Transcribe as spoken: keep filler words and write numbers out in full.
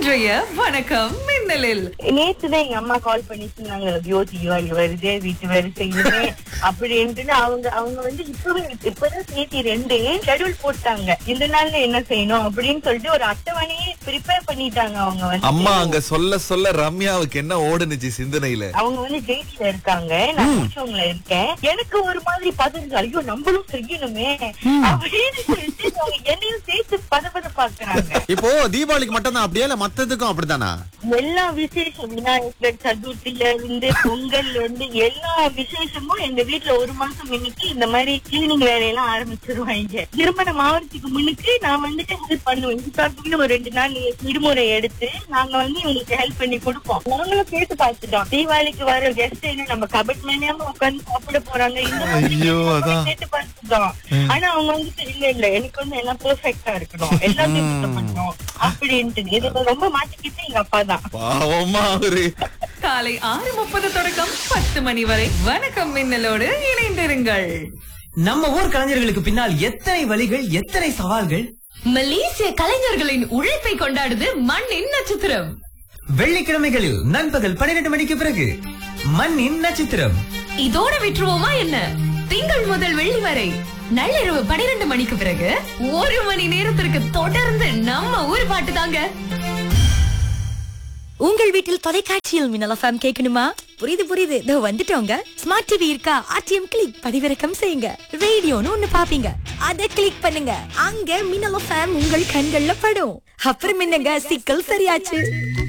இன்றைய வணக்கம் மின்னலில் நேத்துதான் எங்க அம்மா கால் பண்ணி சொன்னாங்க, ஐயோ தீபாவளி வருது வீட்டு வேலை செய்யுமே அப்படின்ட்டு. அவங்க அவங்க வந்து இப்பவே இப்பதான் தேதி ரெண்டு ஷெட்யூல் போட்டாங்க, இந்த நாள்ல என்ன செய்யணும் அப்படின்னு சொல்லிட்டு ஒரு அட்டவணையே ப்ரிப்பேர் பண்ணிட்டாங்க. அவங்க வந்து அம்மா அங்க சொல்ல சொல்ல ரம்யாவுக்கு என்ன ஓடுனுச்சு சிந்தனையில. அவங்க வந்து ஜெயில இருக்காங்க, நான் முடிச்சவங்கள இருக்கேன். எனக்கு ஒரு மாதிரி பதறது, ஐயோ நம்மளும் செய்யணுமே அப்படின்னு சொல்லிட்டு அவங்க என்னையும் சேர்த்து பத பத பாக்குறாங்க. இப்போ தீபாவளிக்கு மட்டும் தான் அப்படியே இல்ல மத்ததுக்கும் அப்படித்தானா? எல்லா விசேஷம் விநாயகர் சதுர்த்தியில இருந்து பொங்கல் வந்து எல்லா விசேஷமும் எங்க வீட்டுல ஒரு மாசம் முன்னுக்கு இந்த மாதிரி கிளீனிங் வேலையெல்லாம் ஆரம்பிச்சிருவாங்க. திருமணம் ஆவறதுக்கு முன்னுக்கு நான் வந்துட்டு ஹெல்ப் பண்ணுவேன். இதுக்காக ஒரு ரெண்டு நாள் விடுமுறை எடுத்து நாங்க வந்து இவங்களுக்கு ஹெல்ப் பண்ணி கொடுப்போம். நாங்களும் கேட்டு பார்த்துட்டோம், தீபாவளிக்கு வர கெஸ்ட் என்ன நம்ம கபட் மேனியாம உட்காந்து சாப்பிட போறாங்க இந்த மாதிரி கேட்டு பார்த்துட்டோம். ஆனா அவங்க வந்துட்டு இல்ல இல்ல எனக்கு வந்து எல்லாம் பெர்ஃபெக்டா இருக்கணும், எல்லாத்தையும் சுத்தம் பண்ணணும் அப்படின்ட்டு இதுல ரொம்ப மாட்டிக்கிட்டு எங்க அப்பா தான். பாவமா அவரு. காலை ஆறு முப்பது தொடக்கம் பத்து மணி வரை வணக்கம் மின்னலோடு இணைந்திருங்கள். நம்ம ஊர் கலைஞர்களுக்கு பின்னால் எத்தனை வழிகள், எத்தனை சவால்கள். மலேசிய கலைஞர்களின் உழைப்பை கொண்டாடுது மண்ணின் நட்சத்திரம். வெள்ளிக்கிழமைகளில் நண்பகல் பன்னிரண்டு மணிக்கு பிறகு மண்ணின் நட்சத்திரம். இதோட விட்டுருவோமா என்ன? திங்கள் முதல் வெள்ளி வரை நள்ளிரவு பனிரெண்டு மணிக்கு பிறகு ஒரு மணி நேரத்திற்கு தொடர்ந்து நம்ம ஊர் பாட்டு தாங்க. உங்கள் வீட்டில் தொலைக்காட்சியில் மின்னல் எஃப்எம் கேட்கணுமா? புரியுது புரியுது, இதோ வந்துட்டோங்க. ஸ்மார்ட் டிவி இருக்கா? ஆர்டிஎம் கிளிக் பதிவிறக்கம் செய்யுங்க. ரேடியோன்னு ஒண்ணு பாப்பீங்க, அதை கிளிக் பண்ணுங்க. அங்க மின்னல் எஃப்எம் உங்கள் கண்கள்ல படும். அப்புறம் என்னங்க, சிக்கல் சரியாச்சு.